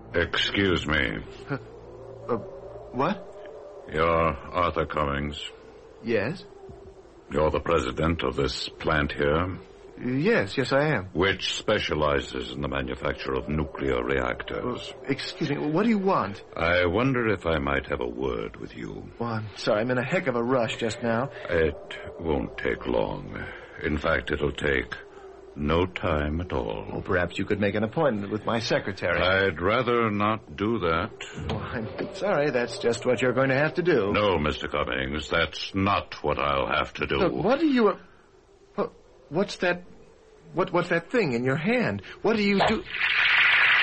Excuse me. What? You're Arthur Cummings. Yes? You're the president of this plant here? Yes, I am. Which specializes in the manufacture of nuclear reactors. Excuse me, what do you want? I wonder if I might have a word with you. Well, I'm sorry, I'm in a heck of a rush just now. It won't take long. In fact, it'll take no time at all. Well, perhaps you could make an appointment with my secretary. I'd rather not do that. Well, I'm sorry, that's just what you're going to have to do. No, Mr. Cummings, that's not what I'll have to do. Look, what are you... What's that... What's that thing in your hand? What do you do...